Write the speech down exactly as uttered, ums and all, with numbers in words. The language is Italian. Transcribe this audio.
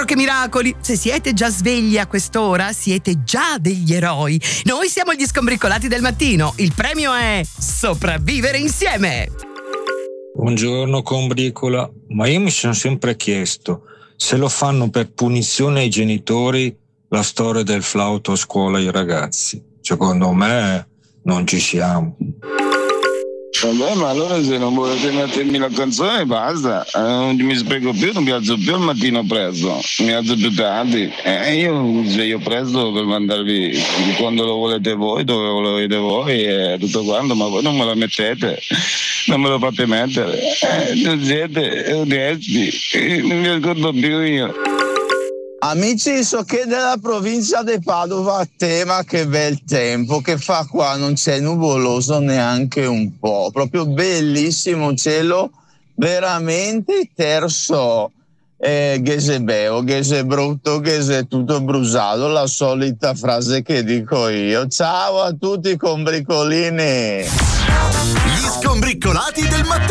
Altro che miracoli! Se siete già svegli a quest'ora, siete già degli eroi. Noi siamo gli Scombricolati del mattino. Il premio è sopravvivere insieme. Buongiorno combricola, ma io mi sono sempre chiesto se lo fanno per punizione ai genitori la storia del flauto a scuola ai ragazzi. Secondo me non ci siamo. Vabbè, ma allora se non volete mettermi la canzone basta, eh, non mi spiego più, non mi alzo più al mattino presto, mi alzo più tardi e eh, io mi sveglio presto per mandarvi quando lo volete voi, dove lo volete voi e tutto quanto, ma voi non me la mettete, non me lo fate mettere, eh, non siete onesti, eh, non mi ascolto più io. Amici, so che della provincia di Padova a tema, che bel tempo che fa qua, non c'è nuvoloso neanche un po', proprio bellissimo cielo, veramente terzo, eh, che se bevo, che se brutto, che se tutto bruciato, la solita frase che dico io. Ciao a tutti combricolini! Gli Scombricolati del mattino!